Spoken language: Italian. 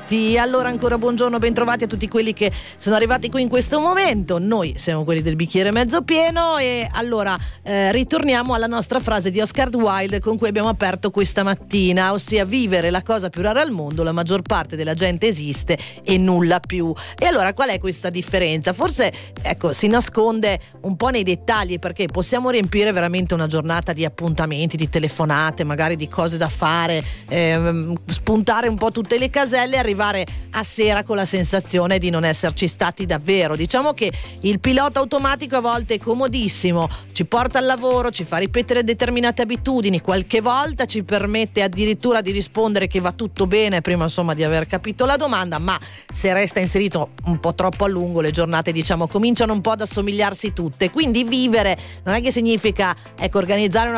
tutti. Allora ancora buongiorno, bentrovati a tutti quelli che sono arrivati qui in questo momento. Noi siamo quelli del bicchiere mezzo pieno e allora ritorniamo alla nostra frase di Oscar Wilde con cui abbiamo aperto questa mattina, ossia vivere la cosa più rara al mondo, la maggior parte della gente esiste e nulla più. E allora qual è questa differenza? Forse si nasconde un po' nei dettagli, perché possiamo riempire veramente una giornata di appuntamenti, di telefonate, magari di cose da fare, spuntare un po' tutte le caselle e arrivare a sera con la sensazione di non esserci stati davvero. Diciamo che il pilota automatico a volte è comodissimo, ci porta al lavoro, ci fa ripetere determinate abitudini, qualche volta ci permette addirittura di rispondere che va tutto bene prima di aver capito la domanda, ma se resta inserito un po' troppo a lungo le giornate cominciano un po' ad assomigliarsi tutte. Quindi vivere non è che significa organizzare una